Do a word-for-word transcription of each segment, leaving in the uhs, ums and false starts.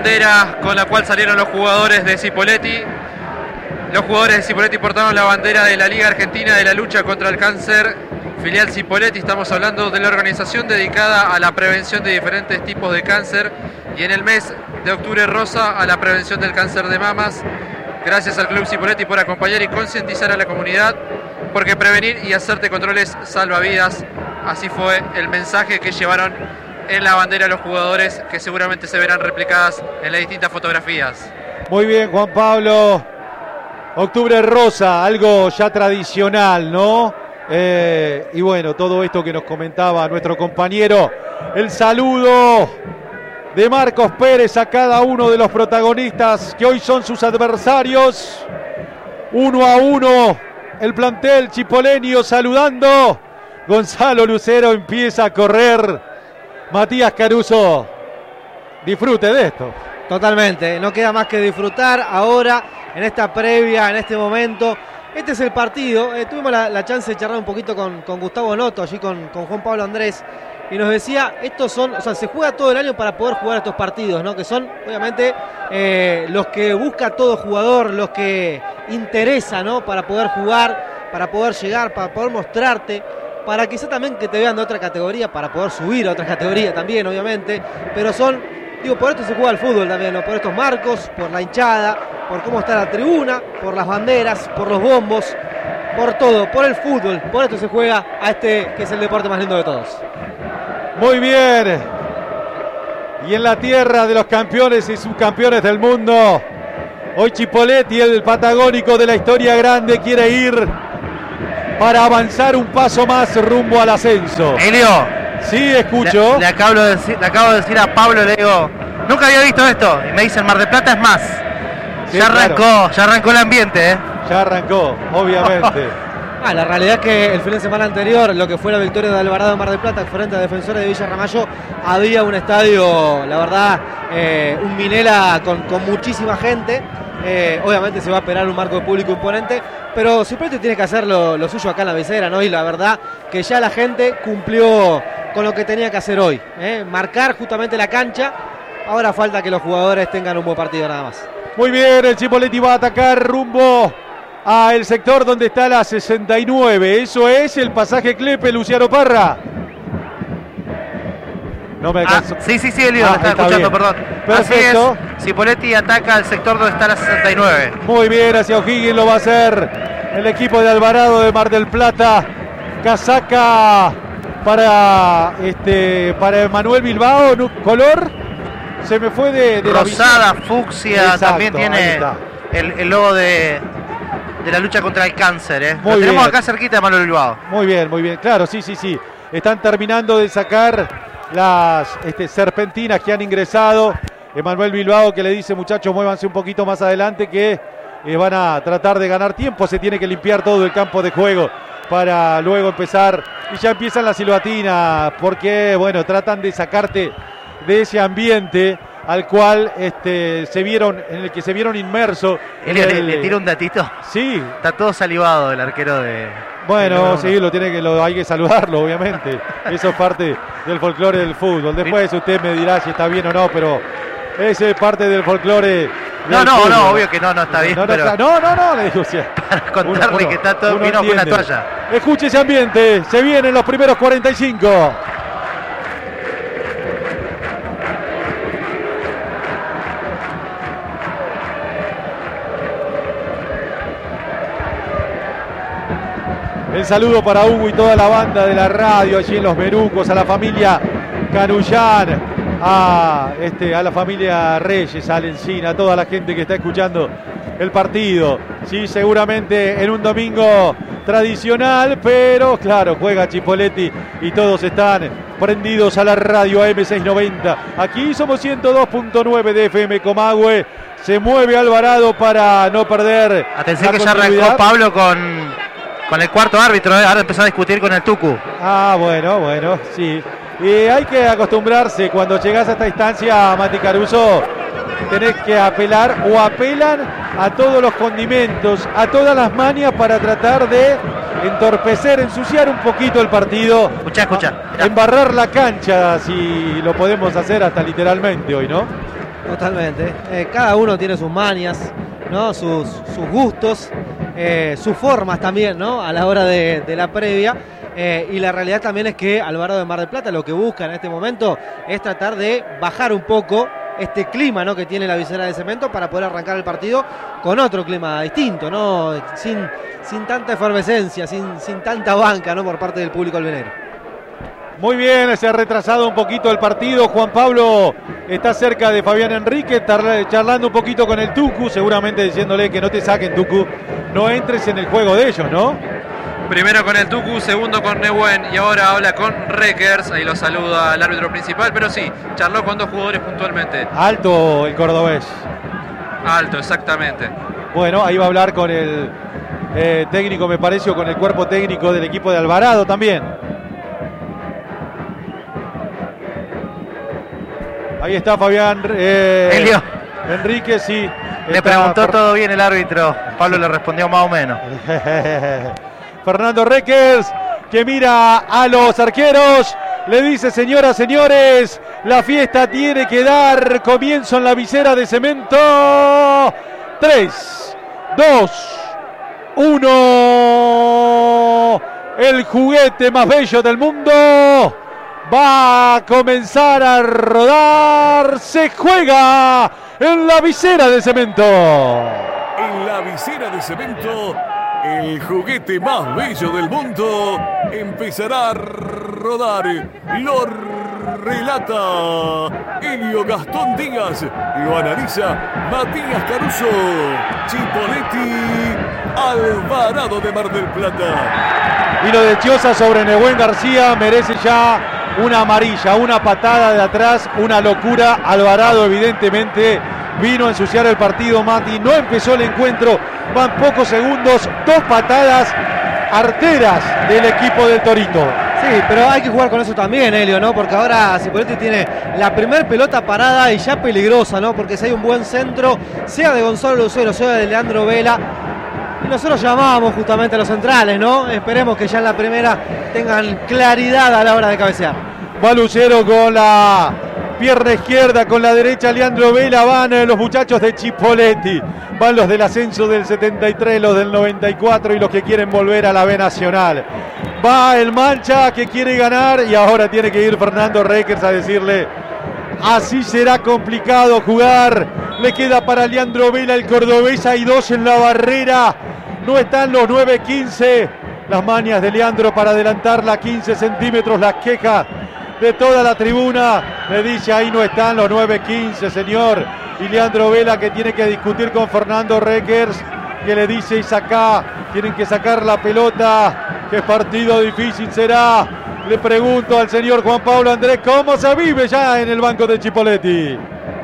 bandera con la cual salieron los jugadores de Cipolletti. Los jugadores de Cipolletti portaron la bandera de la Liga Argentina de la Lucha contra el Cáncer, filial Cipolletti. Estamos hablando de la organización dedicada a la prevención de diferentes tipos de cáncer, y en el mes de octubre rosa a la prevención del cáncer de mamas. Gracias al Club Cipolletti por acompañar y concientizar a la comunidad, porque prevenir y hacerte controles salva vidas. Así fue el mensaje que llevaron en la bandera los jugadores, que seguramente se verán replicadas en las distintas fotografías. Muy bien, Juan Pablo. Octubre rosa, algo ya tradicional, ¿no? Eh, y bueno, todo esto que nos comentaba nuestro compañero. El saludo de Marcos Pérez a cada uno de los protagonistas que hoy son sus adversarios. Uno a uno, el plantel chipoleño saludando. Gonzalo Lucero empieza a correr. Matías Caruso, disfrute de esto. Totalmente, no queda más que disfrutar ahora, en esta previa, en este momento. Este es el partido. Eh, tuvimos la, la chance de charlar un poquito con, con Gustavo Noto, allí con, con Juan Pablo Andrés, y nos decía, estos son, o sea, se juega todo el año para poder jugar estos partidos, ¿no? Que son, obviamente, eh, los que busca todo jugador, los que interesa, ¿no? Para poder jugar, para poder llegar, para poder mostrarte, para quizá también que te vean de otra categoría, para poder subir a otra categoría también, obviamente, pero son, digo, por esto se juega el fútbol también, ¿no? Por estos marcos, por la hinchada, por cómo está la tribuna, por las banderas, por los bombos, por todo, por el fútbol, por esto se juega a este que es el deporte más lindo de todos. Muy bien. Y en la tierra de los campeones y subcampeones del mundo, hoy Cipolletti, el patagónico de la historia grande, quiere ir para avanzar un paso más rumbo al ascenso. Elio. Sí, escucho. Le, le, acabo de decir, le acabo de decir a Pablo, le digo, nunca había visto esto. Y me dicen, Mar del Plata es más. Sí, ya arrancó, claro. ya arrancó el ambiente, ¿eh? Ya arrancó, obviamente. Ah, la realidad es que el fin de semana anterior, lo que fue la victoria de Alvarado en Mar del Plata frente a Defensores de Villa Ramallo, había un estadio, la verdad, eh, un Minela con, con muchísima gente. Eh, obviamente se va a esperar un marco de público imponente, pero Cipolletti tiene que hacer lo, lo suyo acá en la visera, ¿no? Y la verdad que ya la gente cumplió con lo que tenía que hacer hoy, ¿eh? Marcar justamente la cancha. Ahora falta que los jugadores tengan un buen partido nada más. Muy bien, el Cipolletti va a atacar rumbo a el sector donde está la sesenta y nueve. Eso es el pasaje Clepe, Luciano Parra. No me alcanzo. Ah, sí, sí, sí, Elio, ah, lo estaba escuchando, bien. perdón. Perfecto. Así es, Cipolletti ataca al sector donde está la sesenta y nueve. Muy bien, hacia O'Higgins lo va a hacer el equipo de Alvarado de Mar del Plata. Casaca para este para Manuel Bilbao, color se me fue de, de rosada, la fucsia. Exacto, también tiene el, el logo de, de la lucha contra el cáncer, ¿eh? Lo tenemos bien. Acá cerquita de Manuel Bilbao. Muy bien, muy bien, claro, sí, sí, sí. Están terminando de sacar las este, serpentinas que han ingresado. Emanuel Bilbao que le dice, muchachos, muévanse un poquito más adelante que eh, van a tratar de ganar tiempo. Se tiene que limpiar todo el campo de juego para luego empezar. Y ya empiezan las silbatinas porque, bueno, tratan de sacarte de ese ambiente al cual este, se vieron, en el que se vieron inmersos. Elio, el... ¿le, le tiro un datito? Sí. Está todo salivado el arquero de... Bueno, sí, lo tiene que, lo, hay que saludarlo, obviamente. Eso es parte del folclore del fútbol. Después usted me dirá si está bien o no, pero ese es parte del folclore. No, no, fútbol. no, obvio que no, no está bien. No, no, pero... no, no, no, le digo, o sea, para contarle uno, uno, que está todo vino con una toalla. Escuche ese ambiente, se vienen los primeros cuarenta y cinco. El saludo para Hugo y toda la banda de la radio allí en Los Merucos, a la familia Canullán, a, este, a la familia Reyes, a Lencina, a toda la gente que está escuchando el partido. Sí, seguramente en un domingo tradicional, pero claro, juega Cipolletti y todos están prendidos a la radio A M seiscientos noventa. Aquí somos ciento dos punto nueve de F M Comahue. Se mueve Alvarado para no perder. Atención que ya arrancó Pablo con... Con el cuarto árbitro, ¿eh? Ahora empezó a discutir con el Tucu. Ah, bueno, bueno, sí. Y hay que acostumbrarse, cuando llegas a esta instancia, Mati Caruso, tenés que apelar o apelan a todos los condimentos, a todas las manias para tratar de entorpecer, ensuciar un poquito el partido. Escuchá, escuchá. Embarrar la cancha, si lo podemos hacer hasta literalmente hoy, ¿no? Totalmente. Eh, cada uno tiene sus mañas, ¿no? Sus, sus gustos, eh, sus formas también, ¿no? A la hora de, de la previa. Eh, y la realidad también es que Alvarado de Mar del Plata lo que busca en este momento es tratar de bajar un poco este clima, ¿no?, que tiene la visera de cemento para poder arrancar el partido con otro clima distinto, ¿no? Sin, sin tanta efervescencia, sin, sin tanta banca, ¿no?, por parte del público albenero. Muy bien, se ha retrasado un poquito el partido. Juan Pablo está cerca de Fabián Enrique, charlando un poquito con el Tucu, seguramente diciéndole que no te saquen, Tucu, no entres en el juego de ellos, ¿no? Primero con el Tucu, segundo con Nehuen y ahora habla con Reckers. Ahí lo saluda el árbitro principal, pero sí, charló con dos jugadores puntualmente. Alto el cordobés. Alto, exactamente. Bueno, ahí va a hablar con el eh, técnico, me parece, o con el cuerpo técnico del equipo de Alvarado también. Ahí está Fabián eh, Elio. Enrique, sí. Le preguntó por... todo bien el árbitro. Pablo le respondió más o menos. Fernando Reckers, que mira a los arqueros, le dice: señoras, señores, la fiesta tiene que dar comienzo en la visera de cemento. tres, dos, uno. El juguete más bello del mundo va a comenzar a rodar. Se juega en la visera de cemento. En la visera de cemento, el juguete más bello del mundo empezará a rodar. Lo relata Elio Gastón Díaz. Lo analiza Matías Caruso. Chipoletti, Alvarado de Mar del Plata. Y lo de Chiosa sobre Nehuen García merece ya una amarilla, una patada de atrás, una locura. Alvarado evidentemente vino a ensuciar el partido, Mati. No empezó el encuentro, van pocos segundos, dos patadas arteras del equipo del Torito. Sí, pero hay que jugar con eso también, Elio, ¿no? Porque ahora Cipoletti tiene la primer pelota parada y ya peligrosa, ¿no? Porque si hay un buen centro, sea de Gonzalo Lucero, sea de Leandro Vela, y nosotros llamábamos justamente a los centrales, ¿no? Esperemos que ya en la primera tengan claridad a la hora de cabecear. Va Lucero con la pierna izquierda, con la derecha Leandro Vela. Van eh, los muchachos de Chipoletti, van los del ascenso del setenta y tres, los del noventa y cuatro y los que quieren volver a la B Nacional. Va el Mancha, que quiere ganar, y ahora tiene que ir Fernando Reckers a decirle: así será complicado jugar. Le queda para Leandro Vela, el cordobés. Hay dos en la barrera, no están los nueve quince. Las mañas de Leandro para adelantarla quince centímetros, las quejas de toda la tribuna. Le dice: ahí no están los nueve quince, señor. Y Leandro Vela, que tiene que discutir con Fernando Reckers, que le dice: y sacá, tienen que sacar la pelota. Qué partido difícil será. Le pregunto al señor Juan Pablo Andrés, ¿cómo se vive ya en el banco de Chipoletti?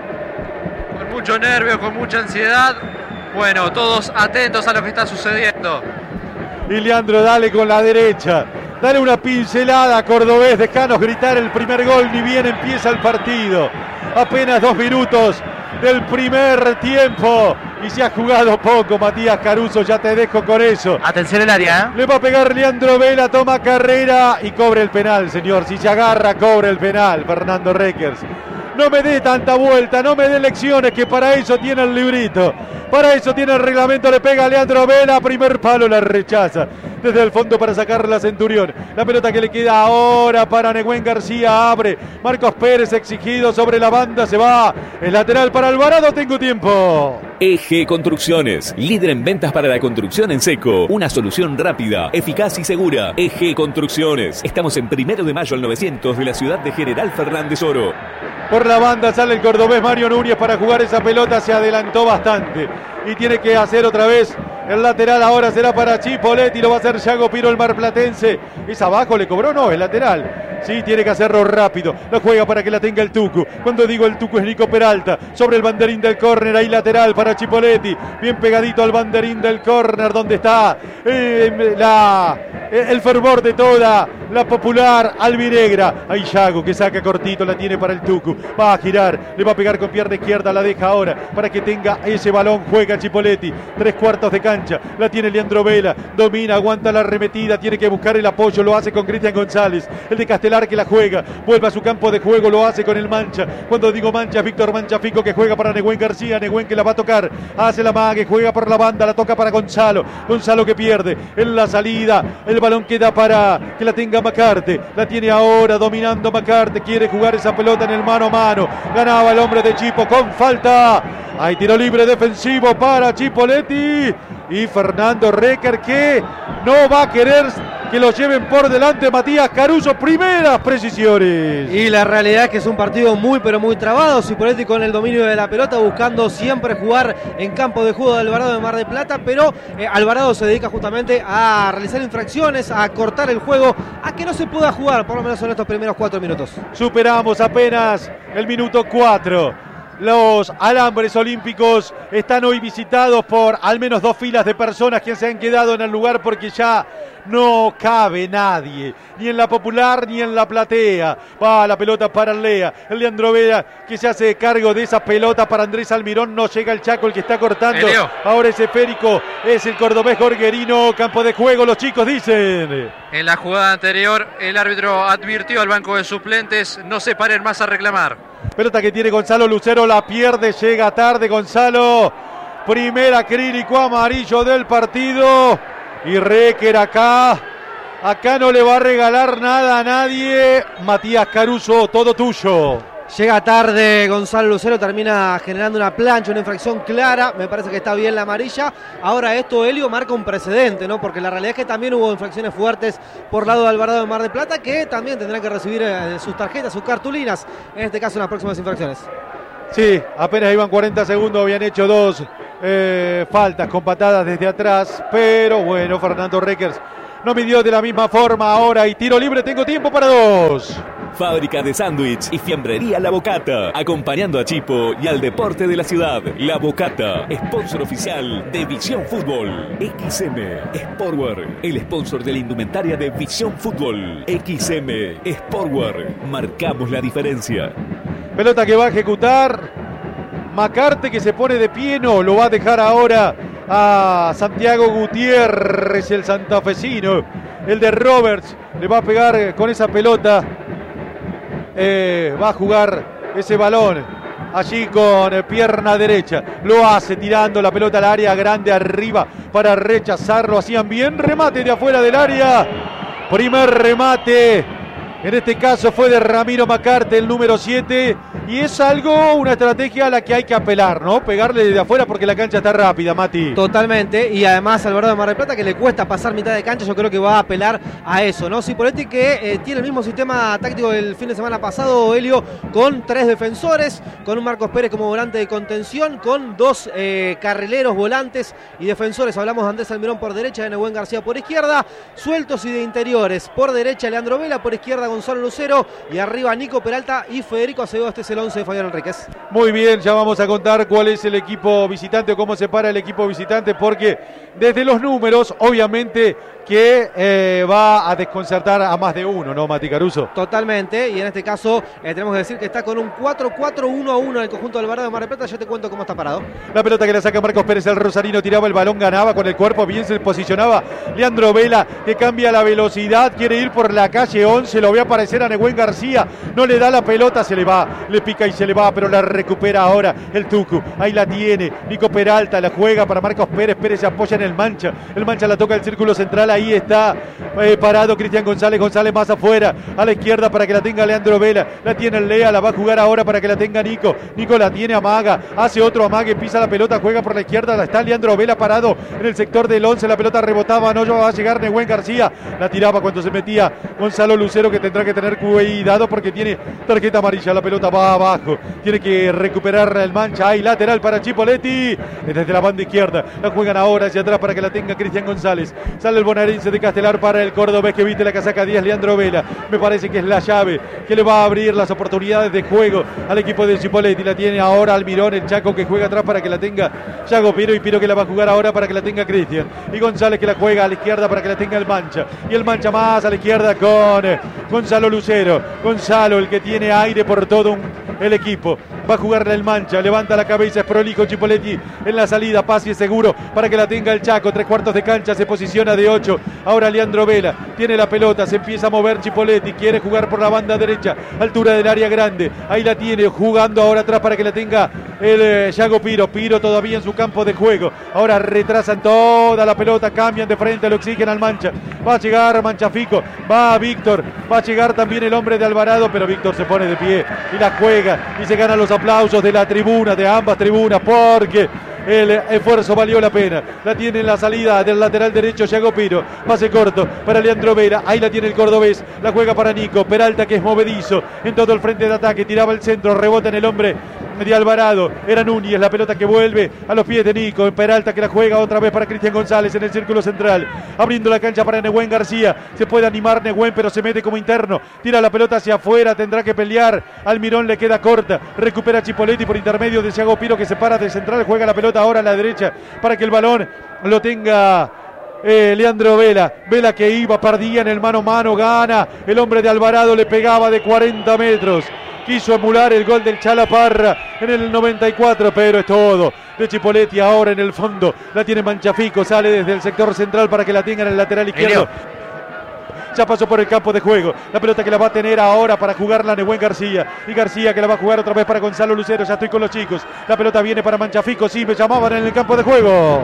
Con mucho nervio, con mucha ansiedad. Bueno, todos atentos a lo que está sucediendo. Y Leandro, dale con la derecha. Dale una pincelada, cordobés, dejanos gritar el primer gol, ni bien empieza el partido. Apenas dos minutos del primer tiempo y se ha jugado poco. Matías Caruso, ya te dejo con eso. Atención el área, ¿eh? Le va a pegar Leandro Vela, toma carrera y cobre el penal, señor. Si se agarra, cobre el penal, Fernando Reckers. No me dé tanta vuelta, no me dé lecciones, que para eso tiene el librito. Para eso tiene el reglamento. Le pega a Leandro Vela, primer palo, la rechaza. Desde el fondo para sacar la Centurión. La pelota que le queda ahora para Nehuen García, abre. Marcos Pérez exigido sobre la banda, se va. El lateral para Alvarado, tengo tiempo. E G Construcciones, líder en ventas para la construcción en seco. Una solución rápida, eficaz y segura. E G Construcciones. Estamos en Primero de Mayo al novecientos de la ciudad de General Fernández Oro. Por la banda sale el cordobés Mario Núñez para jugar esa pelota, se adelantó bastante y tiene que hacer otra vez el lateral. Ahora será para Chipoletti, lo va a hacer Yago Piro, el marplatense. ¿Es abajo? ¿Le cobró? No, el lateral. Sí, tiene que hacerlo rápido. La juega para que la tenga el Tucu. Cuando digo el Tucu es Nico Peralta. Sobre el banderín del córner, ahí lateral para Chipoletti. Bien pegadito al banderín del córner, donde está eh, la, eh, el fervor de toda la popular albinegra. Ahí Yago, que saca cortito, la tiene para el Tucu. Va a girar, le va a pegar con pierna izquierda, la deja ahora para que tenga ese balón. Juega Chipoletti, tres cuartos de cancha. La tiene Leandro Vela, domina, aguanta la arremetida, tiene que buscar el apoyo, lo hace con Cristian González. El de Castel Velar que la juega, vuelve a su campo de juego, lo hace con el Mancha. Cuando digo Mancha, es Víctor Manchafico que juega para Nehuen García, Nehuen que la va a tocar, hace la mague, juega por la banda, la toca para Gonzalo, Gonzalo que pierde en la salida, el balón queda para que la tenga Macarte, la tiene ahora dominando Macarte, quiere jugar esa pelota en el mano a mano, ganaba el hombre de Chipo con falta, hay tiro libre defensivo para Chipoletti y Fernando Recker que no va a querer que lo lleven por delante. Matías Caruso, primeras precisiones. Y la realidad es que es un partido muy pero muy trabado. Cipoletti con el dominio de la pelota, buscando siempre jugar en campo de juego de Alvarado de Mar del Plata, pero eh, Alvarado se dedica justamente a realizar infracciones, a cortar el juego, a que no se pueda jugar, por lo menos en estos primeros cuatro minutos. Superamos apenas el minuto cuatro. Los alambres olímpicos están hoy visitados por al menos dos filas de personas que se han quedado en el lugar porque ya no cabe nadie, ni en la popular ni en la platea. Va la pelota para el Lea, el Leandro Vera que se hace cargo de esa pelota para Andrés Almirón, no llega el Chaco el que está cortando, Elio. Ahora es esférico, es el cordobés Jorgerino, campo de juego, los chicos dicen. En la jugada anterior el árbitro advirtió al banco de suplentes, no se paren más a reclamar. Pelota que tiene Gonzalo Lucero, la pierde, llega tarde Gonzalo. Primer acrílico amarillo del partido. Y Recker acá, acá no le va a regalar nada a nadie. Matías Caruso, todo tuyo. Llega tarde Gonzalo Lucero, termina generando una plancha, una infracción clara, me parece que está bien la amarilla. Ahora esto, Helio, marca un precedente, ¿no? Porque la realidad es que también hubo infracciones fuertes por lado de Alvarado de Mar del Plata, que también tendrán que recibir eh, sus tarjetas, sus cartulinas, en este caso en las próximas infracciones. Sí, apenas iban cuarenta segundos, habían hecho dos eh, faltas con patadas desde atrás, pero bueno, Fernando Reckers no midió de la misma forma ahora y tiro libre, tengo tiempo para dos. Fábrica de sándwich y fiambrería La Bocata, acompañando a Chipo y al deporte de la ciudad. La Bocata, sponsor oficial de Visión Fútbol. X M Sportwear, el sponsor de la indumentaria de Visión Fútbol. X M Sportwear, marcamos la diferencia. Pelota que va a ejecutar Macarte, que se pone de pie, no, lo va a dejar ahora a Santiago Gutiérrez, el santafesino, el de Roberts, le va a pegar con esa pelota, eh, va a jugar ese balón allí con pierna derecha, lo hace tirando la pelota al área grande arriba para rechazarlo, hacían bien, remate de afuera del área, primer remate. En este caso fue de Ramiro Macarte, el número siete, y es algo, una estrategia a la que hay que apelar, ¿no? Pegarle desde afuera porque la cancha está rápida, Mati. Totalmente, y además Alvarado de Mar del Plata, que le cuesta pasar mitad de cancha, yo creo que va a apelar a eso, ¿no? Cipoletti que eh, tiene el mismo sistema táctico del fin de semana pasado, Helio, con tres defensores, con un Marcos Pérez como volante de contención, con dos eh, carrileros, volantes y defensores. Hablamos de Andrés Almirón por derecha, de Nehuen García por izquierda, sueltos y de interiores. Por derecha Leandro Vela, por izquierda Gonzalo Lucero y arriba Nico Peralta y Federico Acevedo. Este es el once de Fabián Enríquez. Muy bien, ya vamos a contar cuál es el equipo visitante o cómo se para el equipo visitante, porque desde los números, obviamente que eh, va a desconcertar a más de uno, ¿no, Mati Caruso? Totalmente, y en este caso eh, tenemos que decir que está con un cuatro cuatro uno a uno en el conjunto del Alvarado de Mar del Plata. Yo te cuento cómo está parado. La pelota que la saca Marcos Pérez, el rosarino tiraba el balón, ganaba con el cuerpo, bien se posicionaba Leandro Vela, que cambia la velocidad, quiere ir por la calle once, lo ve aparecer a Nehuen García, no le da la pelota, se le va, le pica y se le va, pero la recupera ahora el Tucu, ahí la tiene, Nico Peralta, la juega para Marcos Pérez, Pérez se apoya en el Mancha, el Mancha la toca el círculo central, ahí está eh, parado Cristian González, González más afuera, a la izquierda para que la tenga Leandro Vela, la tiene el Lea, la va a jugar ahora para que la tenga Nico, Nico la tiene, amaga, hace otro amague, pisa la pelota, juega por la izquierda, la está Leandro Vela parado en el sector del once, la pelota rebotaba, no va a llegar Nehuen García, la tiraba cuando se metía Gonzalo Lucero, que tendrá que tener cuidado porque tiene tarjeta amarilla, la pelota va abajo, tiene que recuperar el Mancha, hay lateral para Chipoletti, desde la banda izquierda, la juegan ahora hacia atrás para que la tenga Cristian González, sale el bonaerense de Castelar para el cordobés que viste la casaca diez, Leandro Vela, me parece que es la llave que le va a abrir las oportunidades de juego al equipo de Chipoletti, la tiene ahora Almirón, el Chaco que juega atrás para que la tenga Yago Piro, y Piro que la va a jugar ahora para que la tenga Cristian, y González que la juega a la izquierda para que la tenga el Mancha, y el Mancha más a la izquierda con Gonzalo Lucero, Gonzalo el que tiene aire por todo un, el equipo, Va a jugarla el Mancha, levanta la cabeza, es prolijo Chipoletti en la salida, pase seguro para que la tenga el Chaco. Tres cuartos de cancha, se posiciona de ocho. Ahora Leandro Vela tiene la pelota, se empieza a mover Chipoletti, quiere jugar por la banda derecha, altura del área grande. Ahí la tiene, jugando ahora atrás para que la tenga el eh, Yago Piro. Piro todavía en su campo de juego. Ahora retrasan toda la pelota, cambian de frente, lo exigen al Mancha. Va a llegar Manchafico, va Víctor, va a llegar también el hombre de Alvarado, pero Víctor se pone de pie y la juega y se gana los aplausos de la tribuna, de ambas tribunas, porque el esfuerzo valió la pena. La tiene en la salida del lateral derecho Yago Piro, pase corto para Leandro Vera, ahí la tiene el cordobés, la juega para Nico Peralta, que es movedizo en todo el frente de ataque, tiraba el centro, rebota en el hombre de Alvarado, era Núñez, la pelota que vuelve a los pies de Nico, Peralta que la juega otra vez para Cristian González en el círculo central, abriendo la cancha para Nehuen García, se puede animar Nehuen pero se mete como interno, tira la pelota hacia afuera, tendrá que pelear, Almirón le queda corta, recupera Chipoletti por intermedio de Yago Piro, que se para de central, juega la pelota ahora a la derecha para que el balón lo tenga Eh, Leandro Vela, Vela que iba, perdía en el mano a mano, gana, el hombre de Alvarado le pegaba de cuarenta metros, quiso emular el gol del Chalaparra en el noventa y cuatro, pero es todo de Chipoletti. Ahora en el fondo la tiene Manchafico, sale desde el sector central para que la tenga en el lateral izquierdo. Ya pasó por el campo de juego, la pelota que la va a tener ahora para jugarla Nehuen García, y García que la va a jugar otra vez para Gonzalo Lucero. Ya estoy con los chicos, la pelota viene para Manchafico, sí, me llamaban en el campo de juego.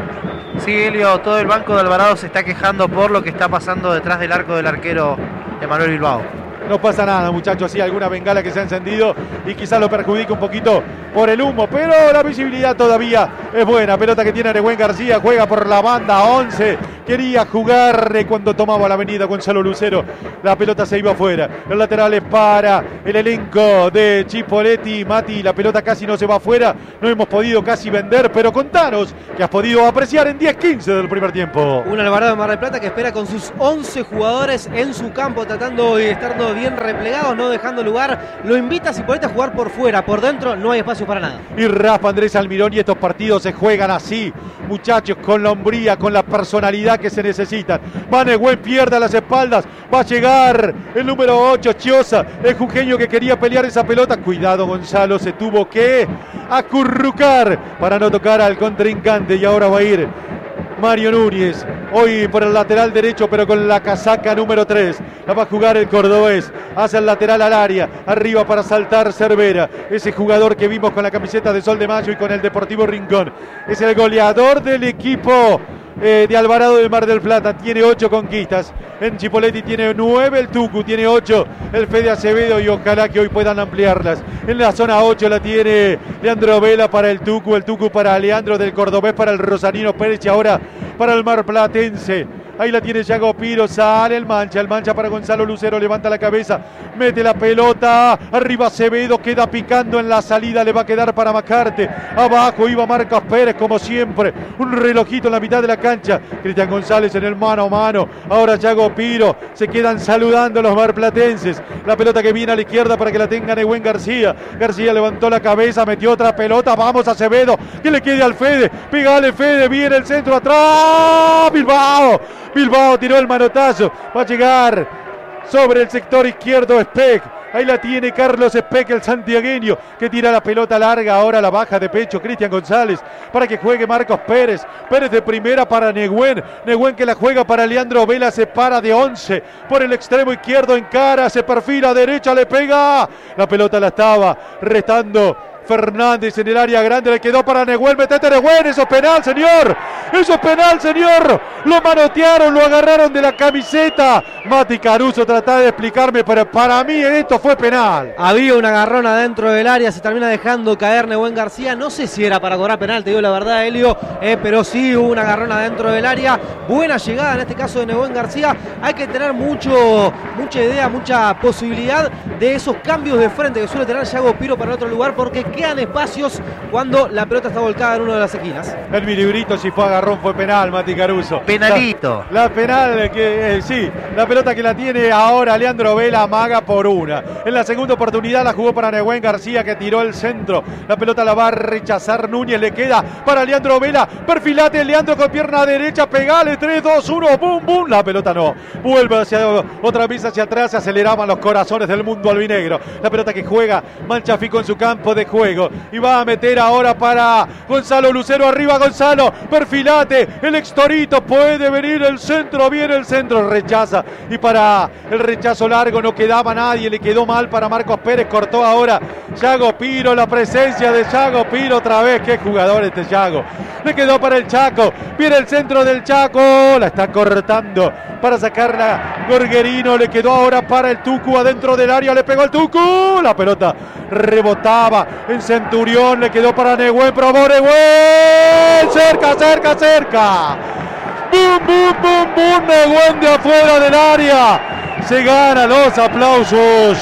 Sí, Helio, todo el banco de Alvarado se está quejando por lo que está pasando detrás del arco del arquero Emanuel Bilbao. No pasa nada, muchachos, sí, alguna bengala que se ha encendido y quizás lo perjudica un poquito por el humo, pero la visibilidad todavía es buena. Pelota que tiene Nehuen García, juega por la banda once, quería jugar cuando tomaba la avenida Gonzalo Lucero, la pelota se iba afuera. Los laterales para el elenco de Chipoletti. Mati, la pelota casi no se va afuera, no hemos podido casi vender, pero contanos que has podido apreciar en diez quince del primer tiempo. Un Alvarado de Mar del Plata que espera con sus once jugadores en su campo, tratando de estar bien replegados, no dejando lugar. Lo invita a Chipoletti a jugar por fuera, por dentro no hay espacio para nada. Y raspa Andrés Almirón, y estos partidos se juegan así, muchachos, con la hombría, con la personalidad que se necesitan. Va Nehuen, pierde a las espaldas, va a llegar el número ocho, Chiosa, el jujeño que quería pelear esa pelota. Cuidado, Gonzalo, se tuvo que acurrucar para no tocar al contrincante, y ahora va a ir Mario Núñez, hoy por el lateral derecho, pero con la casaca número tres. La va a jugar el cordobés, hacia el lateral al área, arriba para saltar Cervera, ese jugador que vimos con la camiseta de Sol de Mayo y con el Deportivo Rincón. Es el goleador del equipo eh, de Alvarado de Mar del Plata, tiene ocho conquistas. En Chipoletti tiene nueve el Tucu, tiene ocho el Fede Acevedo, y ojalá que hoy puedan ampliarlas. En la zona ocho la tiene Leandro Vela para el Tucu, el Tucu para Leandro, del cordobés para el Rosarino Pérez, y ahora para el marplatense. Ahí la tiene Yago Piro, sale el Mancha, el Mancha para Gonzalo Lucero, levanta la cabeza, mete la pelota, arriba Acevedo, queda picando en la salida, le va a quedar para Macarte, abajo iba Marcos Pérez como siempre, un relojito en la mitad de la cancha, Cristian González en el mano a mano, ahora Yago Piro, se quedan saludando los marplatenses, la pelota que viene a la izquierda para que la tenga Nehuen García, García levantó la cabeza, metió otra pelota, vamos Acevedo, que le quede al Fede, pegale Fede, viene el centro atrás, Bilbao, Bilbao tiró el manotazo, va a llegar sobre el sector izquierdo Speck, ahí la tiene Carlos Speck, el santiagueño, que tira la pelota larga, ahora la baja de pecho Cristian González, para que juegue Marcos Pérez, Pérez de primera para Nehuen, Nehuen que la juega para Leandro Vela, se para de once, por el extremo izquierdo encara, se perfila, derecha le pega, la pelota la estaba restando Fernández en el área grande, le quedó para Nehuen, metete Nehuen, eso es penal, señor, eso es penal, señor, lo manotearon, lo agarraron de la camiseta, Mati Caruso trataba de explicarme, pero para mí esto fue penal. Había un agarrón adentro del área, se termina dejando caer Nehuen García, no sé si era para cobrar penal, te digo la verdad, Helio, eh, pero sí hubo un agarrón adentro del área, buena llegada en este caso de Nehuen García, hay que tener mucho, mucha idea, mucha posibilidad de esos cambios de frente que suele tener Yago Piro para otro lugar, porque quedan espacios cuando la pelota está volcada en una de las esquinas. El Milibrito si fue a agarrón fue penal, Mati Caruso. Penalito. La, la penal que, eh, sí, la pelota que la tiene ahora Leandro Vela amaga por una. En la segunda oportunidad la jugó para Nehuen García que tiró el centro. La pelota la va a rechazar Núñez, le queda para Leandro Vela. Perfilate, Leandro con pierna derecha, pegale, tres, dos, uno, boom, boom. La pelota no, vuelve hacia otra vez hacia atrás, se aceleraban los corazones del mundo albinegro. La pelota que juega Manchafico en su campo de juego y va a meter ahora para Gonzalo Lucero, arriba Gonzalo, perfilate, el extorito, puede venir el centro, viene el centro, rechaza y para el rechazo largo no quedaba nadie, le quedó mal para Marcos Pérez, cortó ahora Yago Piro, la presencia de Yago Piro otra vez, qué jugador este Yago, le quedó para el Chaco, viene el centro del Chaco, la está cortando para sacarla Gorguerino, le quedó ahora para el Tucu adentro del área, le pegó el Tucu, la pelota rebotaba en Centurión, le quedó para Nehuen, probó Nehuen, cerca, cerca, cerca, boom, boom, boom, boom, Nehuen de afuera del área, se gana los aplausos,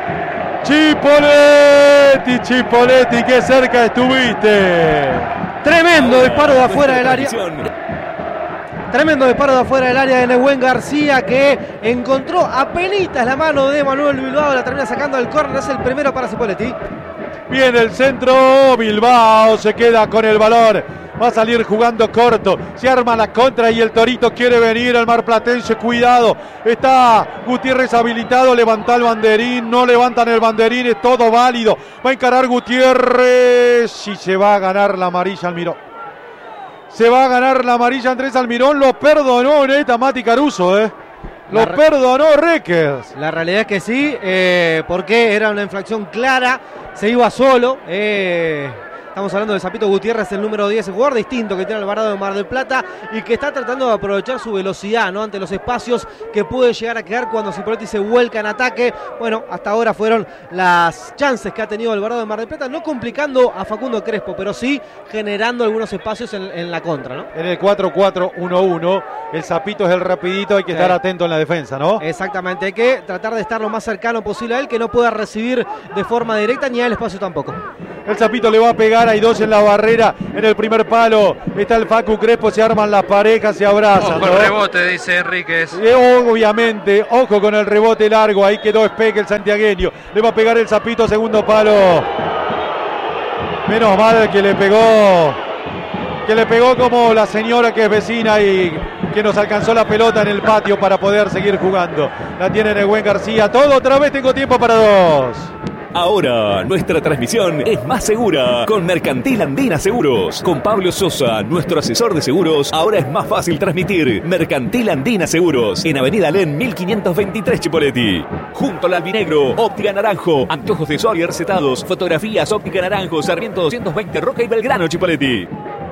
Chipoletti, Chipoletti, qué cerca estuviste, tremendo disparo de afuera del área. Tremendo disparo de afuera del área de Nehuen García que encontró apenitas la mano de Manuel Bilbao, la termina sacando al córner, es el primero para Cipoletti. Viene el centro, Bilbao se queda con el balón, va a salir jugando corto, se arma la contra y el Torito quiere venir al marplatense, cuidado, está Gutiérrez habilitado, levanta el banderín, no levantan el banderín, es todo válido, va a encarar Gutiérrez y se va a ganar la amarilla Almirón. Se va a ganar la amarilla Andrés Almirón, lo perdonó neta Mati Caruso, eh. Lo La perdonó Reckers. La realidad es que sí, eh, porque era una infracción clara, se iba solo. Eh, estamos hablando de Zapito Gutiérrez, el número diez, el jugador distinto que tiene Alvarado de Mar del Plata y que está tratando de aprovechar su velocidad, ¿no? Ante los espacios que puede llegar a quedar cuando Cipoletti se vuelca en ataque. Bueno, hasta ahora fueron las chances que ha tenido Alvarado de Mar del Plata, no complicando a Facundo Crespo, pero sí generando algunos espacios en, en la contra, ¿no? En el cuatro cuatro uno uno, el Zapito es el rapidito, hay que Sí. estar atento en la defensa, ¿no? Exactamente, hay que tratar de estar lo más cercano posible a él, que no pueda recibir de forma directa ni al espacio tampoco. El Zapito le va a pegar, hay dos en la barrera, en el primer palo está el Facu Crespo, se arman las parejas, se abrazan, Ojo ¿no? el rebote, dice Enríquez. Y obviamente, ojo con el rebote largo, ahí quedó Espeque el santiagueño, le va a pegar el Zapito, segundo palo. Menos mal que le pegó, que le pegó como la señora que es vecina y que nos alcanzó la pelota en el patio para poder seguir jugando. La tiene Nehuen García, todo otra vez, tengo tiempo para dos. Ahora, nuestra transmisión es más segura con Mercantil Andina Seguros. Con Pablo Sosa, nuestro asesor de seguros, ahora es más fácil transmitir. Mercantil Andina Seguros, en Avenida Alén mil quinientos veintitrés Chipoletti. Junto al Albinegro, Óptica Naranjo, anteojos de sol y recetados, fotografías, Óptica Naranjo, Sarmiento doscientos veinte, Roca y Belgrano Chipoletti.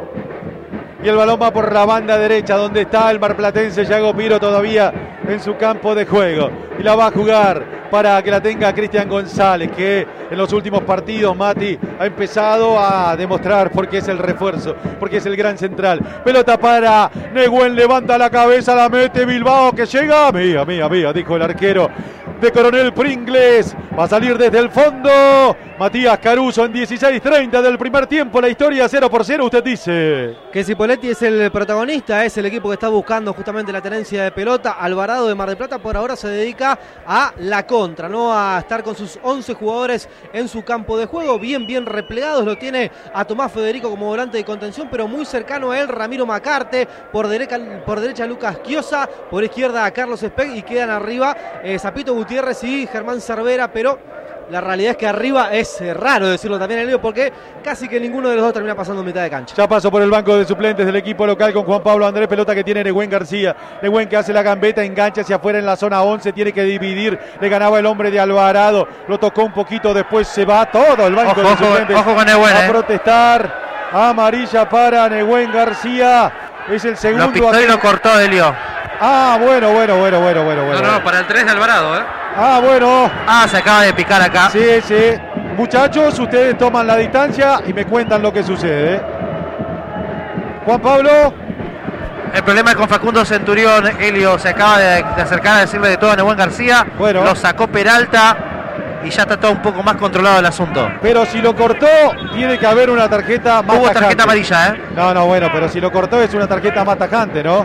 Y el balón va por la banda derecha, donde está el marplatense Yago Piro todavía en su campo de juego. Y la va a jugar para que la tenga Cristian González, que en los últimos partidos, Mati, ha empezado a demostrar por qué es el refuerzo, porque es el gran central. Pelota para Nehuen, levanta la cabeza, la mete Bilbao, que llega. Mía, mía, mía, dijo el arquero de Coronel Pringles. Va a salir desde el fondo Matías Caruso en dieciséis treinta del primer tiempo. La historia cero por cero, usted dice. Que Cipoletti es el protagonista, es el equipo que está buscando justamente la tenencia de pelota. Alvarado de Mar del Plata por ahora se dedica a la contra, ¿no? A estar con sus once jugadores en su campo de juego, bien, bien replegados. Lo tiene a Tomás Federico como volante de contención, pero muy cercano a él Ramiro Macarte, por derecha, por derecha Lucas Quiosa, por izquierda a Carlos Espec y quedan arriba eh, Zapito Gutiérrez y Germán Cervera, pero la realidad es que arriba es eh, raro decirlo también en el porque casi que ninguno de los dos termina pasando mitad de cancha. Ya pasó por el banco de suplentes del equipo local con Juan Pablo Andrés, pelota que tiene Nehuen García. Nehuen que hace la gambeta, engancha hacia afuera en la zona once, tiene que dividir, le ganaba el hombre de Alvarado, lo tocó un poquito, después se va todo el banco Ojo, de ojo, suplentes ojo con Nehuen, a eh. protestar. Amarilla para Nehuen García, es el segundo. Lo pictó y lo cortó, Helio. Ah, bueno, bueno, bueno, bueno, bueno, bueno. No, no, para el tres de Alvarado, ¿eh? Ah, bueno. Ah, se acaba de picar acá. Sí, sí. Muchachos, ustedes toman la distancia y me cuentan lo que sucede. Juan Pablo. El problema es con Facundo Centurión. Helio se acaba de, de acercar a decirle de todo a Nehuen García. Bueno. Lo sacó Peralta. y ya está todo un poco más controlado el asunto. Pero si lo cortó, tiene que haber una tarjeta más Hubo tajante. tarjeta amarilla, ¿eh? No, no, bueno, pero si lo cortó es una tarjeta más tajante, ¿no?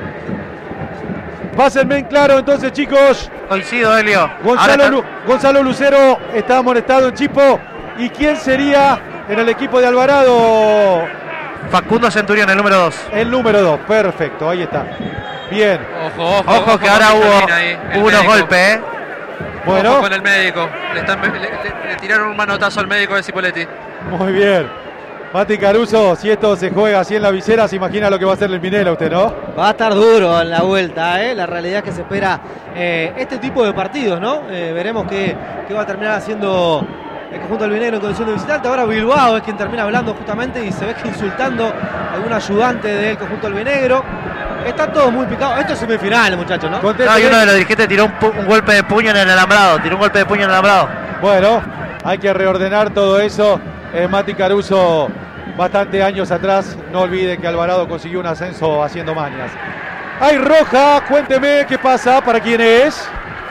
Pásenme en claro entonces, chicos. Coincido, Helio. Gonzalo, Ahora Lu- Gonzalo Lucero está amonestado en Chipo. ¿Y quién sería en el equipo de Alvarado? Facundo Centurión, el número dos. El número dos, perfecto, ahí está. Bien, Ojo, ojo, Ojo que ahora con hubo, Vitorina ahí, el hubo unos médico. golpes, ¿eh? bueno, Ojo con el médico. Le, están- le- le- le tiraron un manotazo al médico de Cipoletti. muy bien. Mati Caruso, si esto se juega así en la visera, se imagina lo que va a hacer el Minela usted, ¿no? Va a estar duro en la vuelta, ¿eh? La realidad es que se espera eh, este tipo de partidos, ¿no? Eh, veremos qué, qué va a terminar haciendo el conjunto albinegro en condición de visitante. Ahora Bilbao es quien termina hablando justamente y se ve que insultando a algún ayudante del conjunto albinegro. Está todo muy picado. Esto es semifinal, muchachos, ¿no? Contésteme. No, y uno de los dirigentes tiró un, pu- un golpe de puño en el alambrado. Tiró un golpe de puño en el alambrado. Bueno, hay que reordenar todo eso. Eh, Mati Caruso, bastante años atrás, no olvide que Alvarado consiguió un ascenso haciendo mañas. Hay roja, cuénteme qué pasa, para quién es.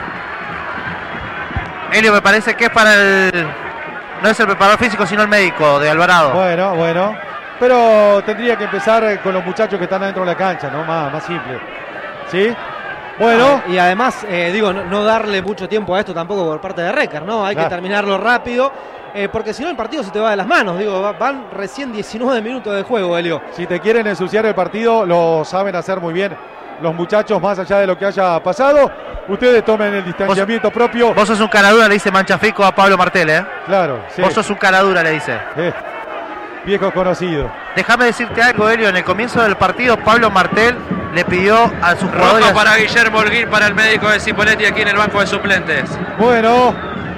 Helio, me parece que es para el... No es el preparador físico, sino el médico de Alvarado. Bueno, bueno. Pero tendría que empezar con los muchachos que están adentro de la cancha, ¿no? Más, más simple. ¿Sí? Bueno. Ah, y además, eh, digo, no, no darle mucho tiempo a esto tampoco por parte de Recker, ¿no? Hay Claro. que terminarlo rápido, eh, porque si no el partido se te va de las manos. Digo, va- van recién diecinueve minutos de juego, Helio. Si te quieren ensuciar el partido, lo saben hacer muy bien los muchachos, más allá de lo que haya pasado. Ustedes tomen el distanciamiento propio. Vos sos un caradura, le dice Manchafico a Pablo Martel, ¿eh? Claro, sí. Vos sos un caradura, le dice. Eh, viejo conocido. Déjame decirte algo, Helio. En el comienzo del partido, Pablo Martel le pidió a sus jugadores... Roja para Guillermo Holguín, para el médico de Cipoletti aquí en el banco de suplentes. Bueno,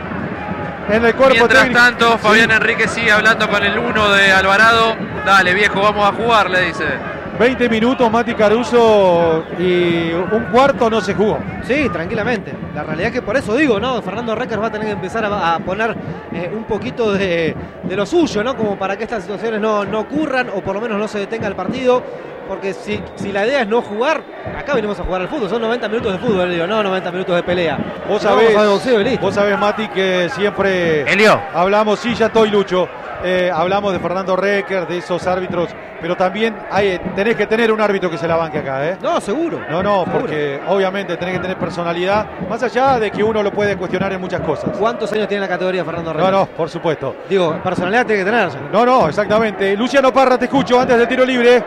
en el cuerpo Mientras técnico. tanto, Fabián Sí, Enrique sigue hablando con el uno de Alvarado. Dale, viejo, vamos a jugar, le dice. veinte minutos, Mati Caruso, y un cuarto no se jugó. Sí, tranquilamente. La realidad es que por eso digo, ¿no? Fernando Recker va a tener que empezar a, a poner eh, un poquito de, de lo suyo, ¿no? Como para que estas situaciones no, no ocurran o por lo menos no se detenga el partido. Porque si, si la idea es no jugar, acá venimos a jugar al fútbol. Son noventa minutos de fútbol, digo, no noventa minutos de pelea. Vos No, vamos sabés, al boxeo y listo. vos sabés, Mati, que siempre Helio. hablamos, sí, ya estoy, Lucho, eh, hablamos de Fernando Recker, de esos árbitros, pero también hay, tenés que tener un árbitro que se la banque acá, ¿eh? No, seguro. No, no, seguro. porque obviamente tenés que tener personalidad, más allá de que uno lo puede cuestionar en muchas cosas. ¿Cuántos años tiene la categoría Fernando No, Recker? no, por supuesto. Digo, personalidad tiene que tener. No, no, exactamente. Luciano Parra, te escucho antes del tiro libre.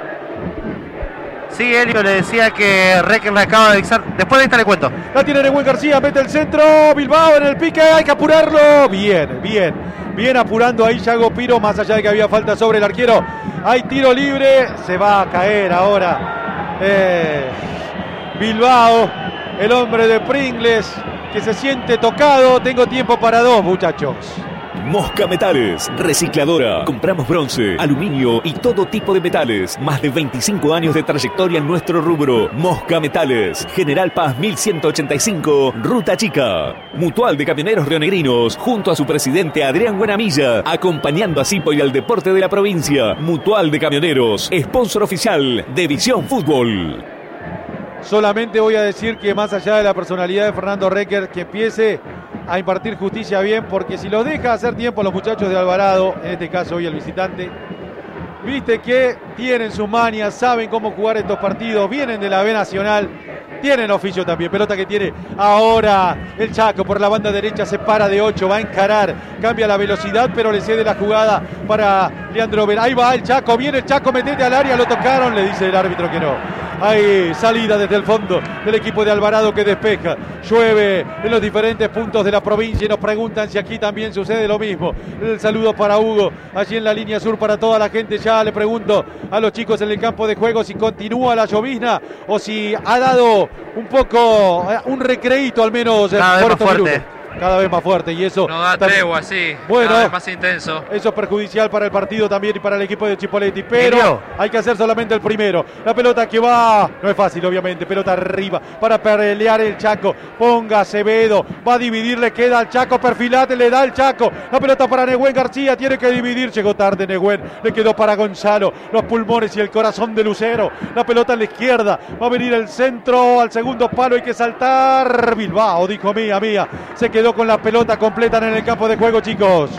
Sí, Helio le decía que Recker le acaba de avisar. Después de esta le cuento. La tiene Nehuen García, mete el centro, Bilbao en el pique, hay que apurarlo. Bien, bien, bien apurando ahí Yago Piro, más allá de que había falta sobre el arquero. Hay tiro libre, se va a caer ahora eh, Bilbao, el hombre de Pringles, que se siente tocado. Tengo tiempo para dos, muchachos. Mosca Metales, recicladora. Compramos bronce, aluminio y todo tipo de metales. Más de veinticinco años de trayectoria en nuestro rubro. Mosca Metales, General Paz mil ciento ochenta y cinco, Ruta Chica. Mutual de Camioneros Rionegrinos, junto a su presidente Adrián Buenamilla, acompañando a Cipo y al deporte de la provincia. Mutual de Camioneros, sponsor oficial de Visión Fútbol. Solamente voy a decir que más allá de la personalidad de Fernando Recker, que empiece a impartir justicia bien, porque si los deja hacer tiempo los muchachos de Alvarado, en este caso hoy el visitante, viste que tienen sus manias, saben cómo jugar estos partidos, vienen de la B Nacional, tienen oficio también, pelota que tiene ahora el Chaco por la banda derecha, se para de ocho, va a encarar, cambia la velocidad, pero le cede la jugada para Leandro Vera. Ahí va el Chaco, viene el Chaco, metete al área, lo tocaron, le dice el árbitro que no. Hay salida desde el fondo del equipo de Alvarado que despeja. Llueve en los diferentes puntos de la provincia y nos preguntan si aquí también sucede lo mismo. El saludo para Hugo, allí en la línea sur para toda la gente. Ya le pregunto a los chicos en el campo de juego si continúa la llovizna o si ha dado un poco, un recreíto al menos. Cada vez por más estos fuerte. minutos. Cada vez más fuerte y eso No da también- tregua, sí. Bueno. Cada vez más intenso. eso es perjudicial para el partido también y para el equipo de Chipoletti, pero Helio. hay que hacer solamente el primero. La pelota que va, no es fácil obviamente, pelota arriba para pelear el Chaco. Ponga Acevedo, va a dividir, le queda al Chaco, perfilate, le da el Chaco. La pelota para Nehuen García, tiene que dividir, llegó tarde Nehuen, le quedó para Gonzalo, los pulmones y el corazón de Lucero. La pelota a la izquierda, va a venir el centro al segundo palo, hay que saltar. Bilbao, dijo mía, mía, se quedó quedó con la pelota completa en el campo de juego, chicos.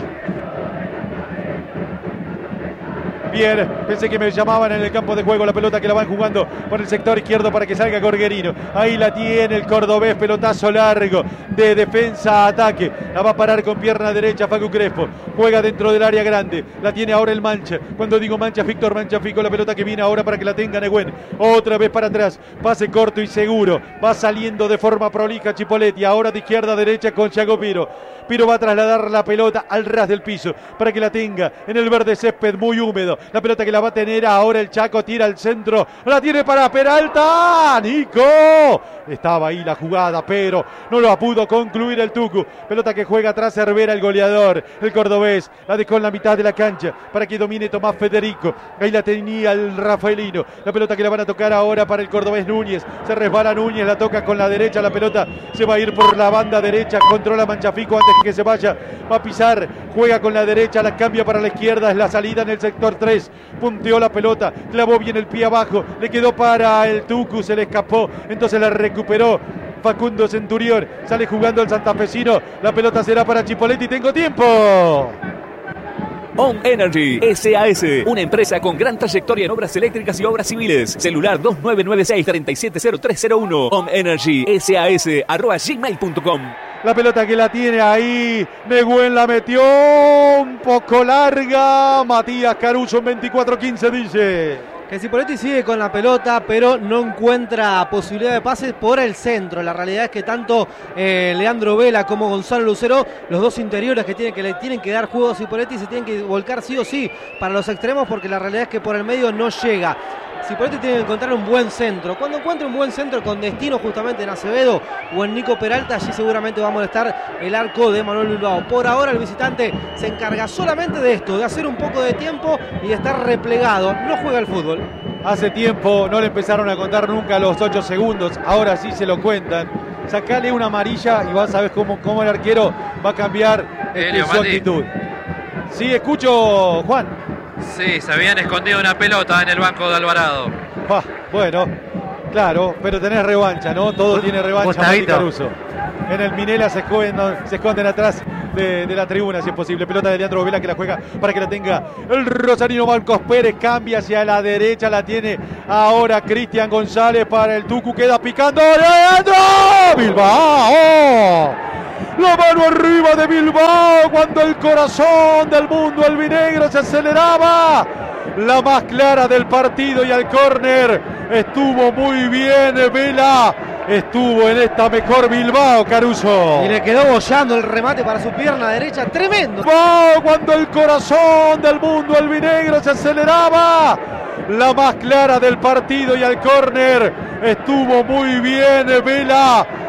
Bien, pensé que me llamaban en el campo de juego. La pelota que la van jugando por el sector izquierdo para que salga Gorgerino. Ahí la tiene el cordobés, pelotazo largo de defensa a ataque. La va a parar con pierna derecha Facu Crespo. Juega dentro del área grande. La tiene ahora el Mancha. Cuando digo Mancha, Víctor Manchafico. La pelota que viene ahora para que la tenga Negüen. Otra vez para atrás. Pase corto y seguro. Va saliendo de forma prolija Chipoletti. Ahora de izquierda a derecha con Thiago Piro. Piro va a trasladar la pelota al ras del piso para que la tenga en el verde césped muy húmedo. La pelota que la va a tener ahora el Chaco, tira al centro, la tiene para Peralta. Nico, estaba ahí la jugada, pero no lo pudo concluir el Tucu. Pelota que juega atrás Cervera, el goleador, el cordobés, la dejó en la mitad de la cancha para que domine Tomás Federico. Ahí la tenía el rafaelino. La pelota que la van a tocar ahora para el cordobés Núñez. Se resbala Núñez, la toca con la derecha. La pelota se va a ir por la banda derecha, controla Manchafico antes que se vaya. Va a pisar, juega con la derecha, la cambia para la izquierda. Es la salida en el sector tres. Punteó la pelota, clavó bien el pie abajo, le quedó para el Tucu, se le escapó, entonces la recuperó Facundo Centurión, sale jugando el santafesino, la pelota será para Chipoletti, tengo tiempo. On Energy S A S, una empresa con gran trayectoria en obras eléctricas y obras civiles. Celular dos nueve nueve seis, tres siete cero tres cero uno. On Energy S A S arroba gmail punto com. La pelota que la tiene ahí, Negüen la metió un poco larga. Matías Caruso en veinticuatro quince dice que Cipoletti sigue con la pelota, pero no encuentra posibilidad de pases por el centro. La realidad es que tanto eh, Leandro Vela como Gonzalo Lucero, los dos interiores que, tienen, que le tienen que dar juego a Cipoletti, se tienen que volcar sí o sí para los extremos, porque la realidad es que por el medio no llega. Cipoletti tiene que encontrar un buen centro. Cuando encuentre un buen centro con destino justamente en Acevedo o en Nico Peralta, allí seguramente va a molestar el arco de Manuel Bilbao. Por ahora el visitante se encarga solamente de esto, de hacer un poco de tiempo y de estar replegado. No juega al fútbol. Hace tiempo no le empezaron a contar nunca los ocho segundos, ahora sí se lo cuentan. Sacale una amarilla y vas a ver cómo, cómo el arquero va a cambiar este, su actitud. Sí, escucho, Juan. Sí, se habían escondido una pelota en el banco de Alvarado. Ah, bueno, claro, pero tenés revancha, ¿no? Todo tiene revancha, Mati Caruso. En el Minela se esconden, se esconden atrás de, de la tribuna, si es posible. Pelota de Leandro Vela que la juega para que la tenga el rosarino Marcos Pérez. Cambia hacia la derecha, la tiene ahora Cristian González para el Tucu. Queda picando. ¡Leandro! ¡Bilbao! La mano arriba de Bilbao cuando el corazón del mundo albinegro se aceleraba. La más clara del partido y al córner. Estuvo muy bien Vela. Estuvo en esta mejor Bilbao, Caruso. Y le quedó bollando el remate para su pierna derecha. Tremendo. Bilbao cuando el corazón del mundo albinegro se aceleraba. La más clara del partido y al córner. Estuvo muy bien Vela.